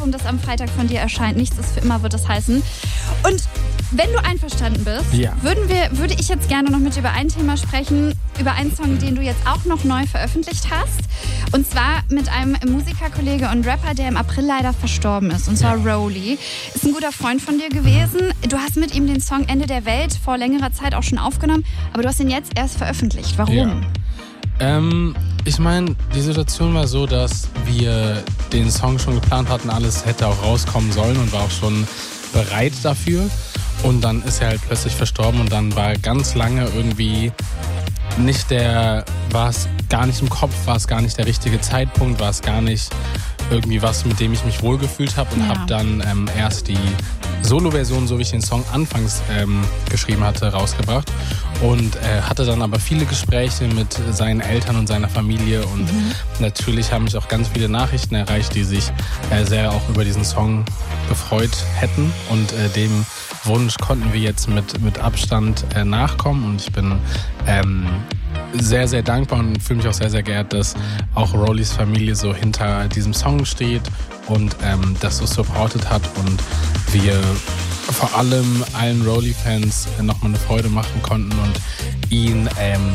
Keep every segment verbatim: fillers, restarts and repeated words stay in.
Album, das am Freitag von dir erscheint. Nichts ist für immer, wird es heißen. Und wenn du einverstanden bist, ja. würden wir, würde ich jetzt gerne noch mit über ein Thema sprechen, über einen Song, den du jetzt auch noch neu veröffentlicht hast. Und zwar mit einem Musikerkollege und Rapper, der im April leider verstorben ist. Und zwar ja. Rolly. Ist ein guter Freund von dir gewesen. Du hast mit ihm den Song Ende der Welt vor längerer Zeit auch schon aufgenommen. Aber du hast ihn jetzt erst veröffentlicht. Warum? Ja. Ähm, ich meine, die Situation war so, dass wir den Song schon geplant hatten. Alles hätte auch rauskommen sollen und war auch schon bereit dafür. Und dann ist er halt plötzlich verstorben und dann war ganz lange irgendwie nicht der, war es gar nicht im Kopf, war es gar nicht der richtige Zeitpunkt, war es gar nicht irgendwie was, mit dem ich mich wohlgefühlt habe und ja. habe dann ähm, erst die Solo-Version, so wie ich den Song anfangs ähm, geschrieben hatte, rausgebracht und äh, hatte dann aber viele Gespräche mit seinen Eltern und seiner Familie und mhm. natürlich haben mich auch ganz viele Nachrichten erreicht, die sich äh, sehr auch über diesen Song gefreut hätten und äh, dem Wunsch konnten wir jetzt mit, mit Abstand äh, nachkommen und ich bin ähm, sehr, sehr dankbar und fühle mich auch sehr, sehr geehrt, dass auch Rollys Familie so hinter diesem Song steht und ähm, das so supportet hat und wir vor allem allen Rolly-Fans äh, nochmal eine Freude machen konnten und ihn ähm,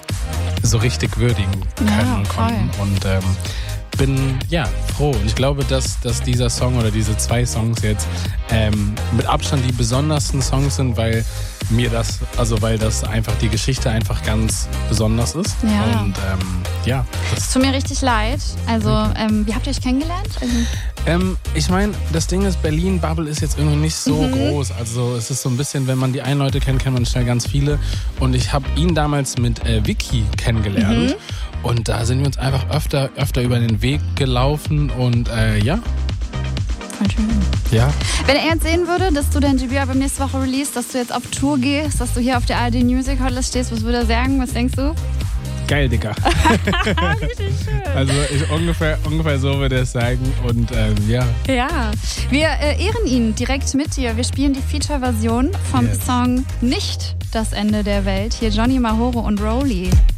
so richtig würdigen können ja, und konnten. Und ähm, bin ja froh und ich glaube, dass, dass dieser Song oder diese zwei Songs jetzt ähm, mit Abstand die besondersten Songs sind, weil mir das, also weil das einfach die Geschichte einfach ganz besonders ist. Ja. Und ähm, ja. Es tut mir richtig leid. Also, ähm, wie habt ihr euch kennengelernt? Also ähm, ich meine, das Ding ist, Berlin-Bubble ist jetzt irgendwie nicht so mhm. groß. Also es ist so ein bisschen, wenn man die einen Leute kennt, kennt man schnell ganz viele. Und ich habe ihn damals mit äh, Vicky kennengelernt. Mhm. Und da sind wir uns einfach öfter, öfter über den Weg gelaufen und äh, ja. Voll schön. Ja. Wenn er jetzt sehen würde, dass du dein Debütalbum nächste Woche release, dass du jetzt auf Tour gehst, dass du hier auf der A R D Music Hotlist stehst, was würde er sagen? Was denkst du? Geil, Digga. Richtig schön. Also ich, ungefähr, ungefähr so würde er es sagen und ähm, ja. Ja, wir äh, ehren ihn direkt mit dir. Wir spielen die Feature-Version vom yes. Song Nicht das Ende der Welt. Hier Johnny Mahoro und Rolly.